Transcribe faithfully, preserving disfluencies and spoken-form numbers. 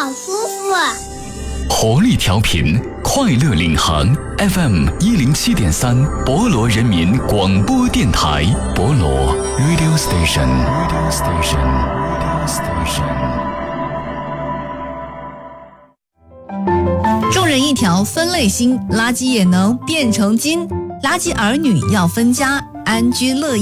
好舒服啊。 活力调频，快乐领航 F M 一零七点三，博罗人民广播电台，博罗 Radio Station Radio Station Radio Station。众人一条分类心，垃圾也能变成金。垃圾儿女要分家，安居乐业。